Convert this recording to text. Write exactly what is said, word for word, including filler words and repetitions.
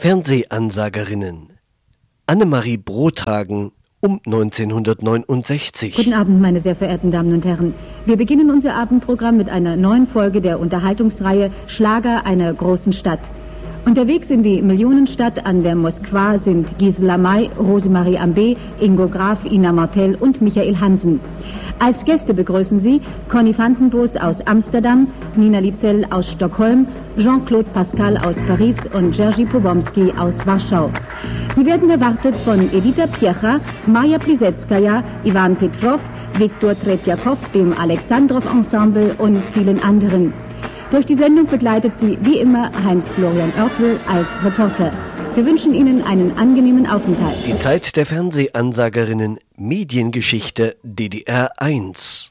Fernsehansagerinnen. Annemarie Brothagen um neunzehnhundertneunundsechzig. Guten Abend, meine sehr verehrten Damen und Herren. Wir beginnen unser Abendprogramm mit einer neuen Folge der Unterhaltungsreihe Schlager einer großen Stadt. Unterwegs in die Millionenstadt an der Moskwa sind Gisela May, Rosemarie Ambé, Ingo Graf, Ina Martell und Michael Hansen. Als Gäste begrüßen Sie Conny Vandenbos aus Amsterdam, Nina Lietzel aus Stockholm, Jean-Claude Pascal aus Paris und Jerzy Powomski aus Warschau. Sie werden erwartet von Edita Piecha, Maja Plisetskaya, Ivan Petrov, Viktor Tretjakov, dem Alexandrov-Ensemble und vielen anderen. Durch die Sendung begleitet Sie wie immer Heinz-Florian Oertel als Reporter. Wir wünschen Ihnen einen angenehmen Aufenthalt. Die Zeit der Fernsehansagerinnen, Mediengeschichte D D R eins.